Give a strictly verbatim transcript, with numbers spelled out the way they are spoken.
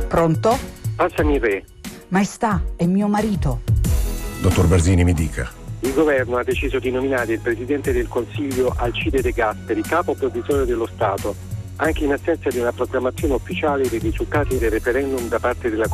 Pronto? Passami il re. Maestà, è mio marito. Dottor Barzini, mi dica. Il governo ha deciso di nominare il Presidente del Consiglio Alcide De Gasperi capo provvisorio dello Stato, anche in assenza di una proclamazione ufficiale dei risultati del referendum da parte della